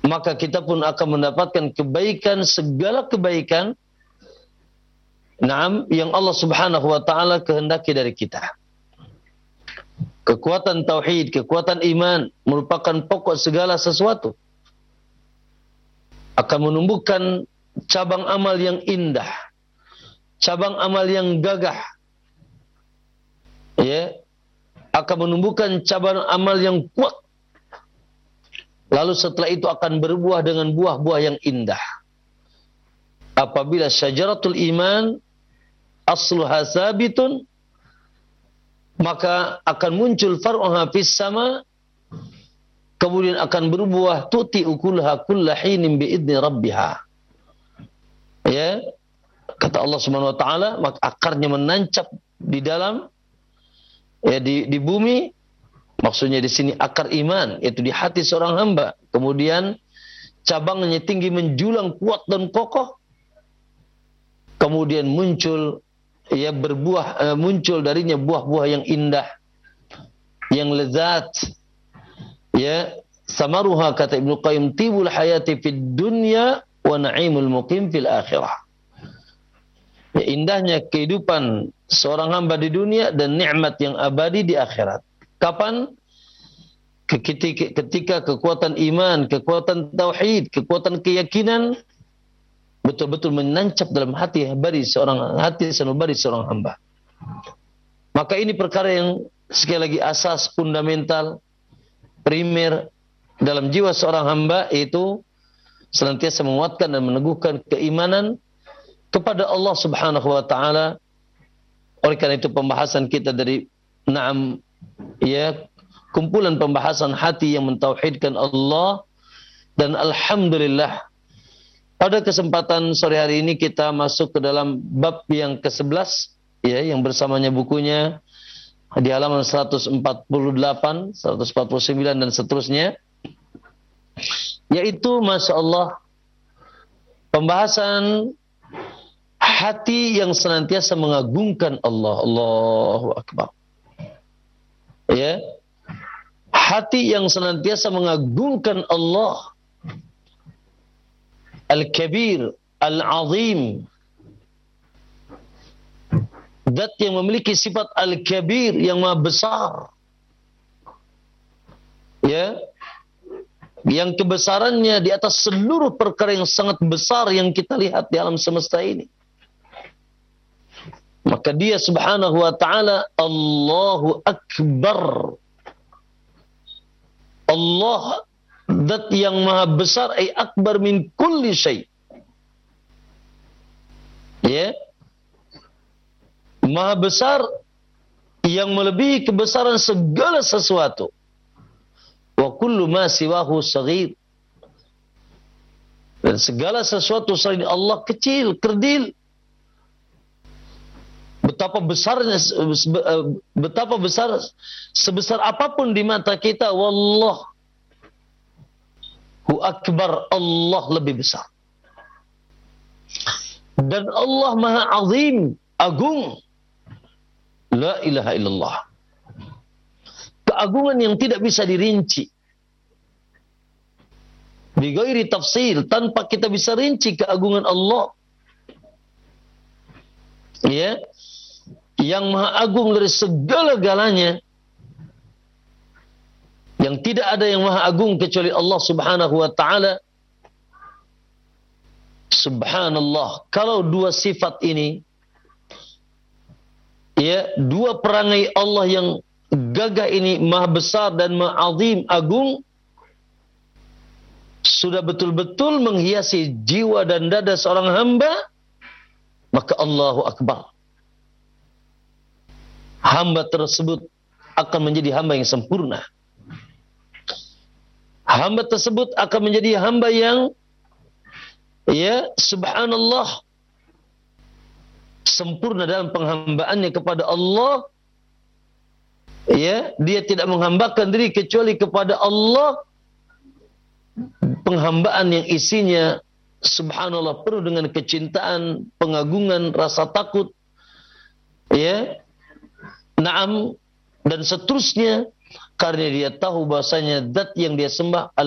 maka kita pun akan mendapatkan kebaikan, segala kebaikan yang Allah Subhanahu wa taala kehendaki dari kita. Kekuatan tauhid, kekuatan iman merupakan pokok segala sesuatu. Akan menumbuhkan cabang amal yang indah, cabang amal yang gagah. Ya, akan menumbuhkan cabang amal yang kuat. Lalu setelah itu akan berbuah dengan buah-buah yang indah. Apabila syajaratul iman asluha sabitun, maka akan muncul far'uha fis sama, kemudian akan berbuah tu'ti ukulaha kulla hinin bi'idni rabbiha. Ya, kata Allah Subhanahu wa taala, maka akarnya menancap di dalam, ya, di bumi. Maksudnya di sini akar iman, yaitu di hati seorang hamba. Kemudian cabangnya tinggi, menjulang, kuat dan kokoh. Kemudian muncul, ya, berbuah, muncul darinya buah-buah yang indah, yang lezat. Ya, samaruha, kata Ibnu Qayyim, tibul hayati fid dunya wa na'imul muqim fil akhirah. Ya, indahnya kehidupan seorang hamba di dunia dan nikmat yang abadi di akhirat. Kapan? Ketika kekuatan iman, kekuatan tauhid, kekuatan keyakinan betul-betul menancap dalam hati sanubari seorang hamba. Maka ini perkara yang sekali lagi asas fundamental, primer dalam jiwa seorang hamba, yaitu senantiasa menguatkan dan meneguhkan keimanan kepada Allah Subhanahu wa taala. Oleh karena itu pembahasan kita dari ya, kumpulan pembahasan hati yang mentauhidkan Allah, dan alhamdulillah pada kesempatan sore hari ini kita masuk ke dalam bab yang ke-11, ya, yang bersamanya bukunya di halaman 148, 149 dan seterusnya, yaitu Masya Allah pembahasan hati yang senantiasa mengagungkan Allah. Allahu Akbar. Ya, hati yang senantiasa mengagungkan Allah, Al-Kabir, Al-Azim, zat yang memiliki sifat Al-Kabir, yang maha besar, ya, yang kebesarannya di atas seluruh perkara yang sangat besar yang kita lihat di alam semesta ini. Maka dia Subhanahu wa ta'ala Allahu Akbar. Allah, zat yang maha besar, ay akbar min kulli syai'. Ya, maha besar yang melebihi kebesaran segala sesuatu. Wa kullu ma siwahu saghir. Dan segala sesuatu selain Allah kecil, kerdil. Betapa besar, sebesar apapun di mata kita, wallahu akbar, Allah lebih besar. Dan Allah maha azim, agung. La ilaha illallah. Keagungan yang tidak bisa dirinci. Bi ghairi tafsil, tanpa kita bisa rinci keagungan Allah. Ya, yang maha agung dari segala-galanya, yang tidak ada yang maha agung kecuali Allah Subhanahu wa ta'ala. Subhanallah, kalau dua sifat ini, ya, dua perangai Allah yang gagah ini, maha besar dan maha azim, agung, sudah betul-betul menghiasi jiwa dan dada seorang hamba, maka Allahu Akbar. Hamba tersebut akan menjadi hamba yang sempurna. Hamba tersebut akan menjadi hamba yang, ya, subhanallah, sempurna dalam penghambaannya kepada Allah. Ya, dia tidak menghambakan diri kecuali kepada Allah. Penghambaan yang isinya, subhanallah, penuh dengan kecintaan, pengagungan, rasa takut, ya, dan seterusnya, karena dia tahu bahasanya zat yang dia sembah